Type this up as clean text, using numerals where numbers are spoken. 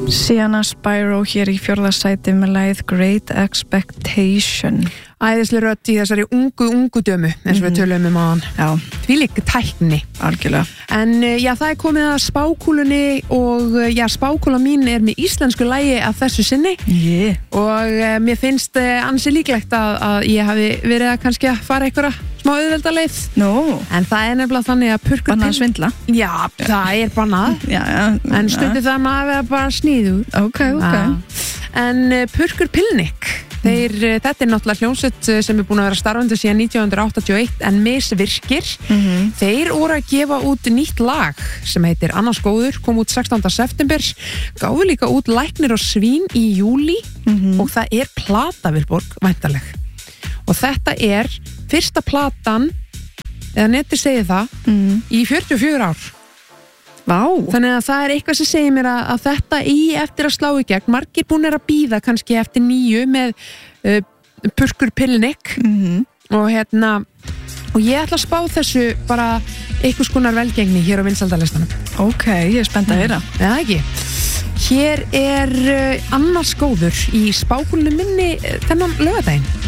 Sienna Spyro hér í 4. sæti með lagið Great Expectation. Æðislega rödd í þessari ungu dömu eins og við tölum áðan. Já, Því líka tækni. algjörlega. En já, það komið að spákúlunni og já, spákúla mín með íslensku lagi af þessu sinni og mér finnst ansi líklegt að ég hafi verið að kannski að fara einhverja smá auðveldaleið. En það nefnilega þannig að purkur Bannað að svindla. Já, það bannað. Já. En stundu það maður að vera bara sníðu. Ok. En Purkur Pilnik, þetta náttúrulega hljómsveit sem búin að vera starfandi síðan 1981 en misvirkir. Þeir voru að gefa út nýtt lag sem heitir Annars góður, kom út 16. september, gáfu líka út Læknir og svín í júlí og það plata Vilborg væntanleg. Og þetta fyrsta platan, eða netið segir það, í 44 ár. Vá. Þannig að það eitthvað sem segir mér að þetta eftir að slá í gegn. Margir búin að bíða kannski eftir 9 með Purkur Pilnik og ég ætla að spá þessu bara einhvers konar velgengni hér á vinsældalistanum. Ok, ég spennt að heyra. Já, ekki. Hér Annars góður í spákúlunni minni þennan laugardaginn.